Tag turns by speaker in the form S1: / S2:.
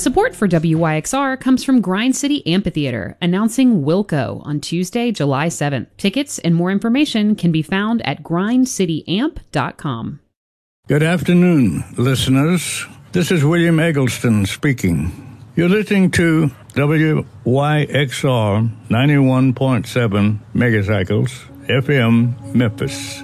S1: Support for WYXR comes from Grind City Amphitheater, announcing Wilco on Tuesday, July 7th. Tickets and more information can be found at grindcityamp.com.
S2: Good afternoon, listeners. This is William Eggleston speaking. You're listening to WYXR 91.7 megacycles, FM, Memphis.